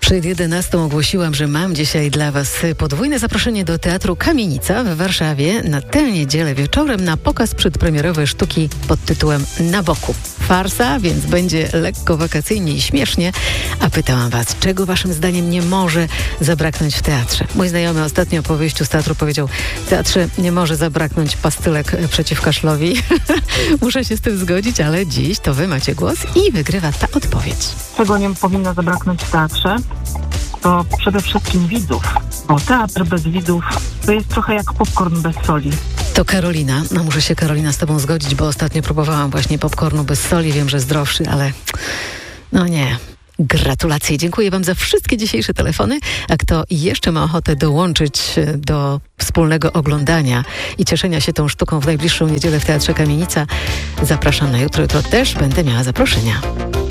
Przed 11 ogłosiłam, że mam dzisiaj dla Was podwójne zaproszenie do Teatru Kamienica w Warszawie na tę niedzielę wieczorem na pokaz przedpremierowej sztuki pod tytułem Na boku. Farsa, więc będzie lekko wakacyjnie i śmiesznie. A pytałam Was, czego Waszym zdaniem nie może zabraknąć w teatrze? Mój znajomy ostatnio po wyjściu z teatru powiedział: w teatrze nie może zabraknąć pastylek przeciw kaszlowi. Muszę się z tym zgodzić, ale dziś to Wy macie głos i wygrywa ta odpowiedź. Czego nie powinno zabraknąć w teatrze, to przede wszystkim widzów, bo teatr bez widzów to jest trochę jak popcorn bez soli. To Karolina. No muszę się, Karolina, z Tobą zgodzić, bo ostatnio próbowałam właśnie popcornu bez soli. Wiem, że zdrowszy, ale no nie. Gratulacje. Dziękuję Wam za wszystkie dzisiejsze telefony. A kto jeszcze ma ochotę dołączyć do wspólnego oglądania i cieszenia się tą sztuką w najbliższą niedzielę w Teatrze Kamienica, zapraszam na jutro. Jutro też będę miała zaproszenia.